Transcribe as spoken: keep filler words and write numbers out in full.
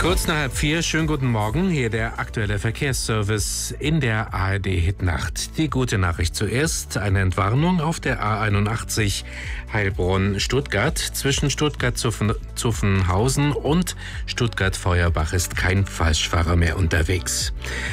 Kurz nach halb vier, schönen guten Morgen. Hier der aktuelle Verkehrsservice in der A R D-Hitnacht. Die gute Nachricht zuerst, eine Entwarnung auf der A einundachtzig Heilbronn-Stuttgart. Zwischen Stuttgart-Zuffenhausen und Stuttgart-Feuerbach ist kein Falschfahrer mehr unterwegs.